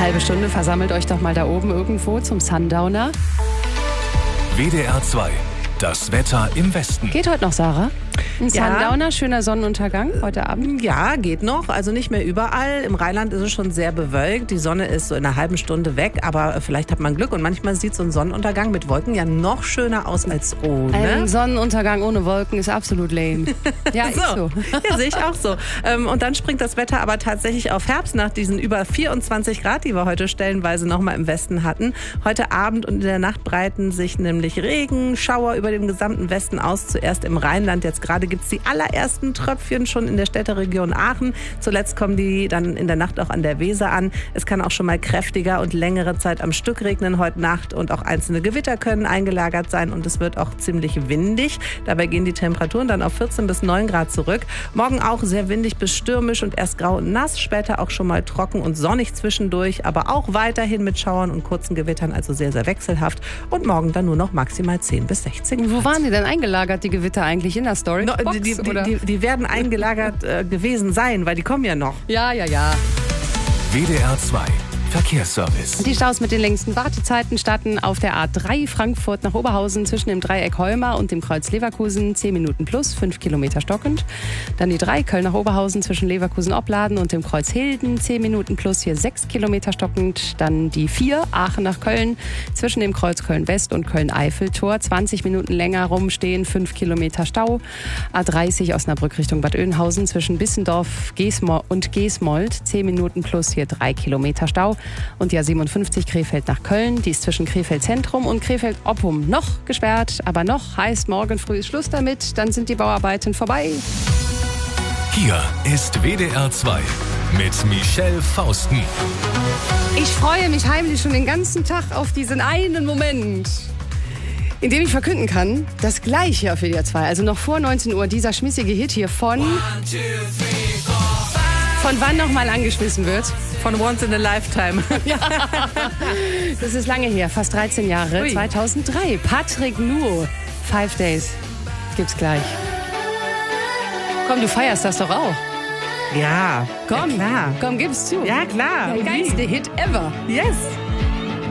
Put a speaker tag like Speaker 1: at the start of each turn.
Speaker 1: halbe Stunde versammelt euch doch mal da oben irgendwo zum Sundowner.
Speaker 2: WDR 2, das Wetter im Westen.
Speaker 1: Geht heute noch, Sarah? Ein
Speaker 3: Ja.
Speaker 1: Sundowner, schöner Sonnenuntergang heute Abend.
Speaker 3: Ja, geht noch. Also nicht mehr überall. Im Rheinland ist es schon sehr bewölkt. Die Sonne ist so in einer halben Stunde weg. Aber vielleicht hat man Glück. Und manchmal sieht so ein Sonnenuntergang mit Wolken ja noch schöner aus als ohne.
Speaker 1: Ein Sonnenuntergang ohne Wolken ist absolut lame. Ja, ist so.
Speaker 3: Ja, sehe ich auch so. Und dann springt das Wetter aber tatsächlich auf Herbst nach diesen über 24 Grad, die wir heute stellenweise noch mal im Westen hatten. Heute Abend und in der Nacht breiten sich nämlich Regen, Schauer über den gesamten Westen aus. Zuerst im Rheinland. Jetzt gerade gibt es die allerersten Tröpfchen schon in der Städteregion Aachen. Zuletzt kommen die dann in der Nacht auch an der Weser an. Es kann auch schon mal kräftiger und längere Zeit am Stück regnen heute Nacht. Und auch einzelne Gewitter können eingelagert sein. Und es wird auch ziemlich windig. Dabei gehen die Temperaturen dann auf 14 bis 9 Grad zurück. Morgen auch sehr windig bis stürmisch und erst grau und nass. Später auch schon mal trocken und sonnig zwischendurch. Aber auch weiterhin mit Schauern und kurzen Gewittern. Also sehr, sehr wechselhaft. Und morgen dann nur noch maximal 10 bis 16 Grad.
Speaker 1: Wo waren die denn eingelagert, die Gewitter eigentlich in der Story?
Speaker 3: No, die werden eingelagert gewesen sein, weil die kommen ja noch.
Speaker 1: Ja.
Speaker 2: WDR 2, Verkehrsservice.
Speaker 1: Die Staus mit den längsten Wartezeiten starten auf der A3 Frankfurt nach Oberhausen zwischen dem Dreieck Heuma und dem Kreuz Leverkusen 10 Minuten plus, 5 Kilometer stockend. Dann die 3 Köln nach Oberhausen zwischen Leverkusen-Opladen und dem Kreuz Hilden 10 Minuten plus, hier 6 Kilometer stockend. Dann die 4 Aachen nach Köln zwischen dem Kreuz Köln-West und Köln-Eiffeltor 20 Minuten länger rumstehen, 5 Kilometer Stau. A30 Osnabrück Richtung Bad Oeynhausen zwischen Bissendorf und Geesmold 10 Minuten plus, hier 3 Kilometer Stau. Und die A57 Krefeld nach Köln, die ist zwischen Krefeld Zentrum und Krefeld Oppum noch gesperrt. Aber noch heißt, morgen früh ist Schluss damit, dann sind die Bauarbeiten vorbei.
Speaker 2: Hier ist WDR 2 mit Michelle Fausten.
Speaker 1: Ich freue mich heimlich schon den ganzen Tag auf diesen einen Moment, in dem ich verkünden kann, dass gleich hier auf WDR 2, also noch vor 19 Uhr, dieser schmissige Hit hier von wann nochmal angeschmissen wird.
Speaker 3: Von Once in a Lifetime.
Speaker 1: Das ist lange her, fast 13 Jahre,
Speaker 3: Ui.
Speaker 1: 2003. Patrick Nuo, 5 Days, gibt's gleich. Komm, du feierst das doch auch.
Speaker 3: Ja,
Speaker 1: Komm,
Speaker 3: ja, klar.
Speaker 1: komm, gib's zu.
Speaker 3: Ja, klar.
Speaker 1: Der geilste Hit ever.
Speaker 3: Yes.